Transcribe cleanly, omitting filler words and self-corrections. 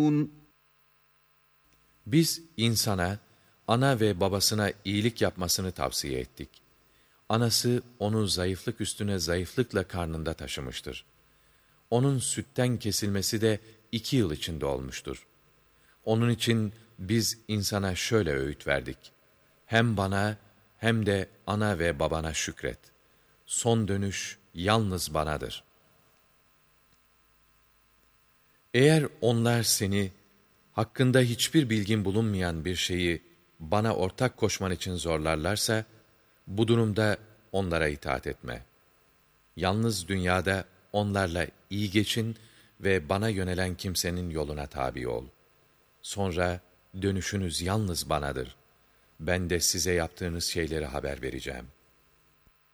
Biz insana, ana ve babasına iyilik yapmasını tavsiye ettik. Anası onu zayıflık üstüne zayıflıkla karnında taşımıştır. Onun sütten kesilmesi de 2 yıl içinde olmuştur. Onun için biz insana şöyle öğüt verdik. Hem bana hem de ana ve babana şükret. Son dönüş yalnız banadır. Eğer onlar seni, hakkında hiçbir bilgin bulunmayan bir şeyi bana ortak koşman için zorlarlarsa, bu durumda onlara itaat etme. Yalnız dünyada onlarla iyi geçin ve bana yönelen kimsenin yoluna tabi ol. Sonra dönüşünüz yalnız banadır. Ben de size yaptığınız şeyleri haber vereceğim.''